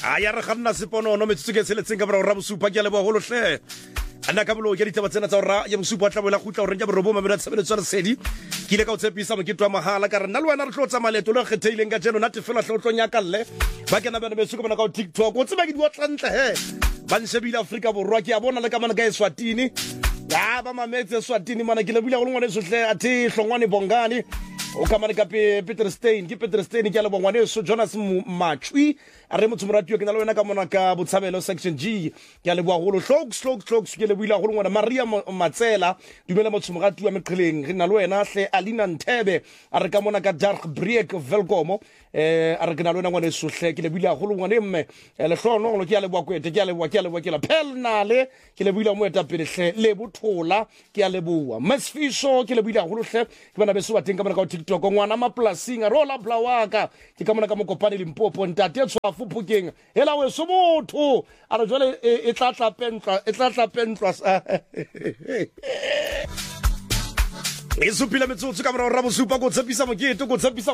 ya re ganna seponono metsotso ke seletseng ka bra bosupa ke le boholo hle ana ka bolo ke ditaba tsena tsa ra ya bosupa tla bola khutla gore ja borobo mamela tshebeletso re sedi ke ile ka o tshepisa mo ke twa mahala ka re nna le wena re tlotsa maleto le kgetheileng ka jeno nate fela hle o tlonya ka lle ba ke na bana besuka bona ka TikTok o tseba ke di otlantle he ba nshebile Afrika borwa ke a bona le ka mana ka Eswatini ya ba mametse Eswatini mana ke le bula go ngwane sohle athi hlongwane bongani o ka mana ka Peter Stein ke a le bongwane so Jonas Machwi a re motho moratio ke na le wena ka mona ka botshabelo section G ke a le bua golo tlokes ke le buila go ngwana Maria Matsela dumela motho moratio wa meqheleng re na le wena hle Alina Ntebe a re ka mona ka Dark Break Velkomo a re ke na le wena ngwane sohle ke le buila go ngwane mme le hlono ke a le bua kwete ke a le bua ke la pelnale ke le buila mo eta pele hle le bothola ke a le bua Masfiso ke le buila go hle ke bana beso ba teng ka mona ka TikTok ngwana maplasing a rola blawaka ke ka mona ka mokopane Limpopo ntate tswa fupukeng hela we sobotho a re jole e tlatla pentla e supile metsotso ka mora bosupa go tshepisa mokete go tshepisa